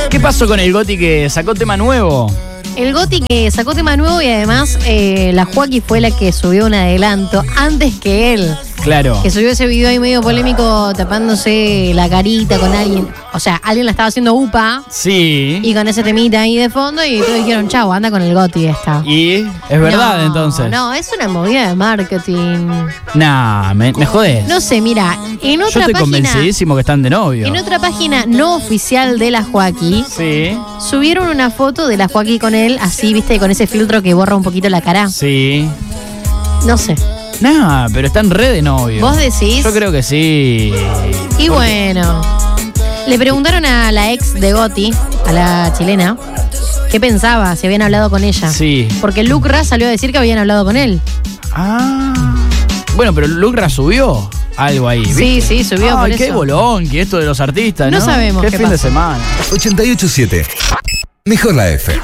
¿Qué pasó con el Gotti que sacó tema nuevo? El Gotti que sacó tema nuevo y además la Joaquí fue la que subió un adelanto antes que él. Claro. Que subió ese video ahí medio polémico tapándose la carita con alguien. O sea, alguien la estaba haciendo upa. Sí. Y con ese temita ahí de fondo y todos dijeron, chau, anda con el Gotti esta. Y es verdad, entonces. No, es una movida de marketing. Nah, me jodés. No sé, mira, en otra Yo estoy página, convencidísimo que están de novio. en otra página no oficial de la Joaquí, Sí. subieron una foto de la Joaquí con él, así, viste, con ese filtro que borra un poquito la cara. Sí. No sé. Nah, pero están re de novio. ¿Vos decís? Yo creo que sí. Y bueno, le preguntaron a la ex de Gotti, a la chilena, qué pensaba, si habían hablado con ella. Sí. Porque Lucra salió a decir que habían hablado con él. Ah. Bueno, pero Lucra subió algo ahí, ¿viste? Sí, subió por Ay, eso. qué bolón, que esto de los artistas, ¿no? No sabemos qué qué fin de pasa. semana. 88.7. Mejor la F.